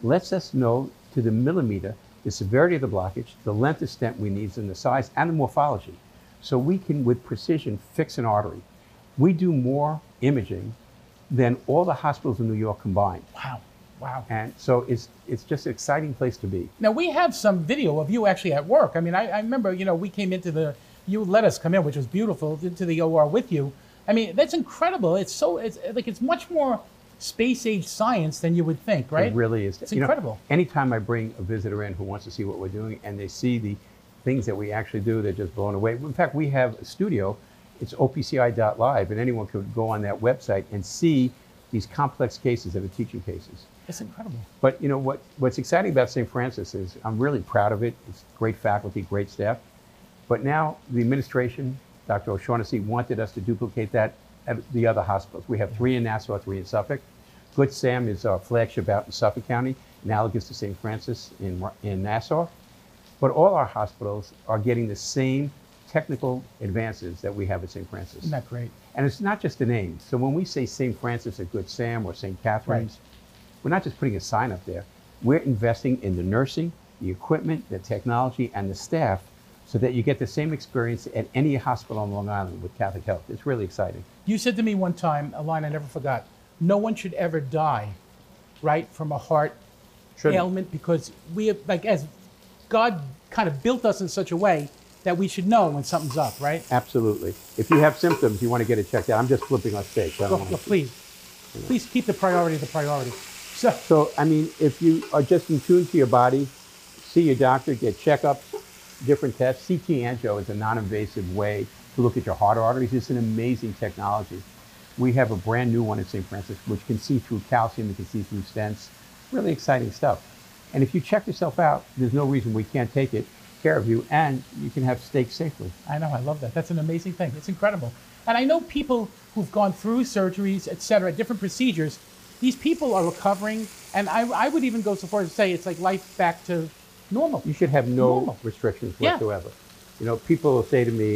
lets us know to the millimeter the severity of the blockage, the length of stent we need, and the size, and the morphology. So we can, with precision, fix an artery. We do more imaging than all the hospitals in New York combined. Wow, wow. And so it's just an exciting place to be. Now, we have some video of you actually at work. I mean, I remember, you know, we came into you let us come in, which was beautiful, into the OR with you. I mean, that's incredible. It's much more space-age science than you would think, right? It really is. It's incredible. Anytime I bring a visitor in who wants to see what we're doing and they see the things that we actually do, they're just blown away. In fact, we have a studio. It's opci.live, and anyone could go on that website and see these complex cases that are teaching cases. It's incredible. But you know what's exciting about St. Francis is I'm really proud of it. It's great faculty, great staff. But now the administration, Dr. O'Shaughnessy, wanted us to duplicate that at the other hospitals. We have 3 in Nassau, 3 in Suffolk. Good Sam is our flagship out in Suffolk County, analogous to St. Francis in Nassau. But all our hospitals are getting the same technical advances that we have at St. Francis. Isn't that great? And it's not just a name. So when we say St. Francis at Good Sam or St. Catherine's, we're not just putting a sign up there. We're investing in the nursing, the equipment, the technology, and the staff so that you get the same experience at any hospital on Long Island with Catholic Health. It's really exciting. You said to me one time, a line I never forgot, no one should ever die, right, from a heart ailment, because we have, like, as God kind of built us in such a way that we should know when something's up, right? Absolutely. If you have symptoms, you want to get it checked out. I'm just flipping on stage. So please, please keep the priority the priority. So, I mean, if you are just in tune to your body, see your doctor, get checkups, different tests. CT angio is a non-invasive way to look at your heart arteries. It's an amazing technology. We have a brand new one at St. Francis, which can see through calcium, it can see through stents. Really exciting stuff. And if you check yourself out, there's no reason we can't take care of you, and you can have steak safely. I know, I love that. That's an amazing thing. It's incredible. And I know people who've gone through surgeries, et cetera, different procedures, these people are recovering, and I would even go so far as to say it's like life back to normal. You should have no restrictions whatsoever. You know, people will say to me,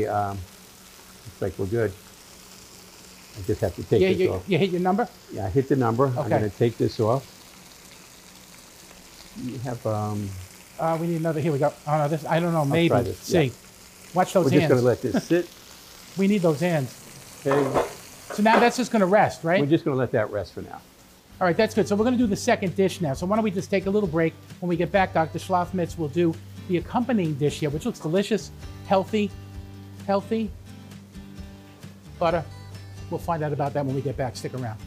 it's like, we're good. I just have to take this off. You hit your number? Yeah, I hit the number. Okay. I'm going to take this off. You have, we need another, here we go. Oh no, this, I don't know, maybe. I'll try this. See. Yeah. Watch those hands. hands. We're just going to let this sit. We need those hands. Okay. So now that's just going to rest, right? We're just going to let that rest for now. All right, that's good. So we're going to do the second dish now. So why don't we just take a little break. When we get back, Dr. Schlafmitz will do the accompanying dish here, which looks delicious, healthy, butter. We'll find out about that when we get back. Stick around.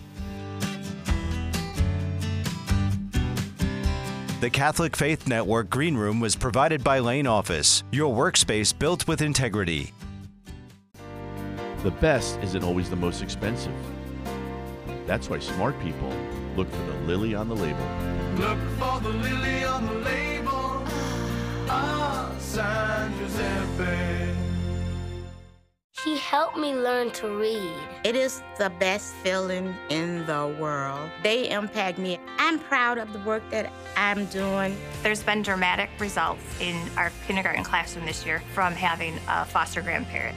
The Catholic Faith Network Green Room was provided by Lane Office, your workspace built with integrity. The best isn't always the most expensive. That's why smart people look for the lily on the label. Look for the lily on the label. San Giuseppe. He helped me learn to read. It is the best feeling in the world. They impact me. I'm proud of the work that I'm doing. There's been dramatic results in our kindergarten classroom this year from having a foster grandparent.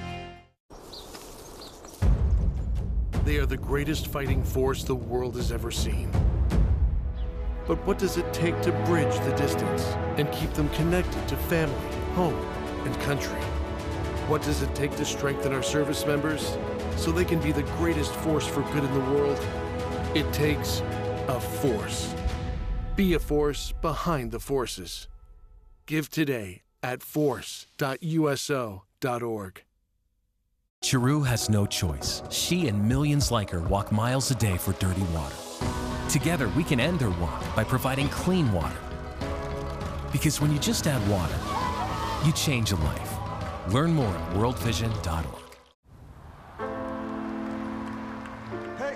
They are the greatest fighting force the world has ever seen. But what does it take to bridge the distance and keep them connected to family, home, and country? What does it take to strengthen our service members so they can be the greatest force for good in the world? It takes a force. Be a force behind the forces. Give today at force.uso.org. Chiru has no choice. She and millions like her walk miles a day for dirty water. Together, we can end their walk by providing clean water. Because when you just add water, you change a life. Learn more at worldvision.org. Hey!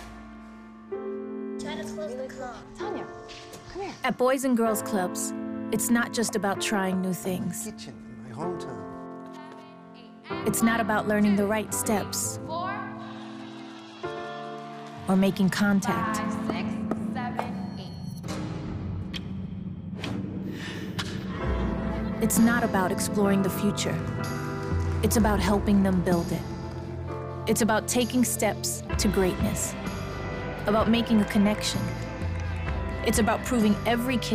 Try to close the club. Tanya, come here. At Boys and Girls Clubs, it's not just about trying new things. Kitchen in my hometown. It's not about learning the right steps or making contact. 5, 6, 7, 8. It's not about exploring the future. It's about helping them build it. It's about taking steps to greatness, about making a connection. It's about proving every kid